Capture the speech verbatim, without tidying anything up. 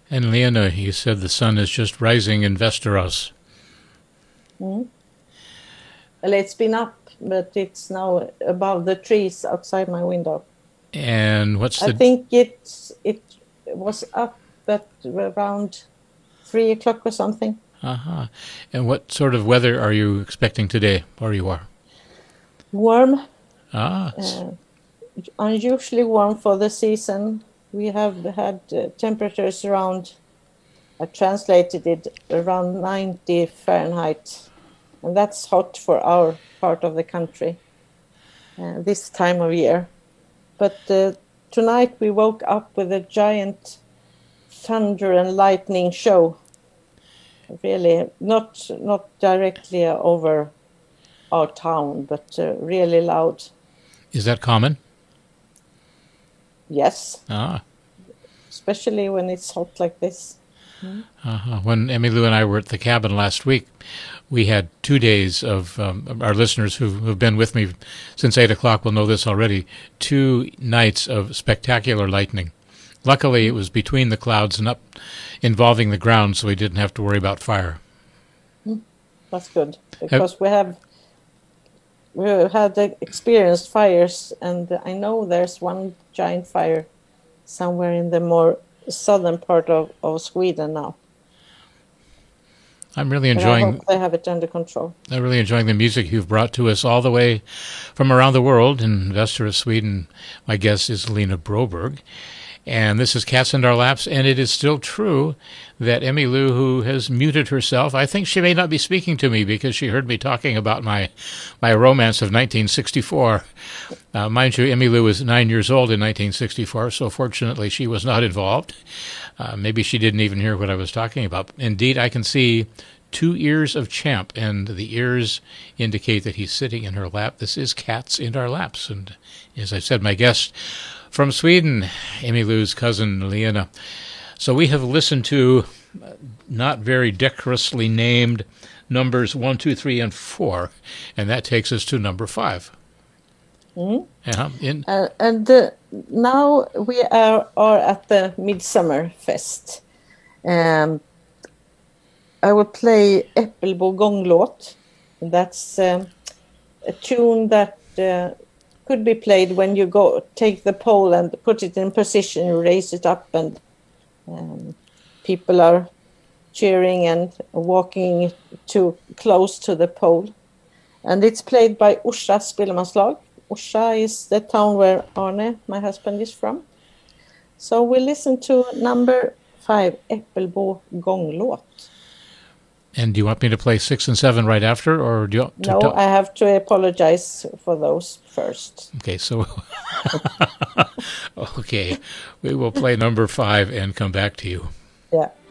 And Lena, you said the sun is just rising in Västerås. Mm. Well, it's been up, but it's now above the trees outside my window. And what's the... I think it, it was up at around three o'clock or something. Uh-huh. And what sort of weather are you expecting today, where you are? Warm. Ah. Uh, unusually warm for the season. We have had uh, temperatures around, I translated it, around ninety Fahrenheit. And that's hot for our part of the country uh, this time of year. But uh, tonight we woke up with a giant thunder and lightning show. Really, not not directly over our town, but uh, really loud. Is that common? Yes. Ah. Especially when it's hot like this. Mm. Uh-huh. When Emmylou and I were at the cabin last week, we had two days of, um, our listeners who have been with me since eight o'clock will know this already, two nights of spectacular lightning. Luckily, it was between the clouds and up involving the ground, so we didn't have to worry about fire. Mm. That's good, because have, we have we had experienced fires, and I know there's one giant fire somewhere in the more southern part of, of Sweden now. I'm really enjoying... But I hope they have it under control. I'm really enjoying the music you've brought to us all the way from around the world. In Västerås, Sweden, my guest is Lena Broberg. And this is Cats in Our Laps, and it is still true that Emmylou, who has muted herself, I think she may not be speaking to me because she heard me talking about my my romance of nineteen sixty-four. Uh, mind you, Emmylou was nine years old in nineteen sixty-four, so fortunately she was not involved. Uh, maybe she didn't even hear what I was talking about. Indeed, I can see two ears of Champ, and the ears indicate that he's sitting in her lap. This is Cats in Our Laps, and as I said, my guest from Sweden, Emmylou's cousin Lena. So we have listened to not very decorously named numbers one, two, three, and four, and that takes us to number five. Mm. Yeah, in- uh, and uh, now we are, are at the Midsummer Fest. Um, I will play Äppelbo gånglåt. That's um, a tune that uh, could be played when you go take the pole and put it in position, you raise it up, and um, people are cheering and walking too close to the pole. And it's played by Orsa Spelmanslag. Orsa is the town where Arne, my husband, is from. So we listen to number five, Äppelbo gånglåt. And do you want me to play six and seven right after, or do you? To no, t- I have to apologize for those first. Okay, so okay, we will play number five and come back to you. Yeah.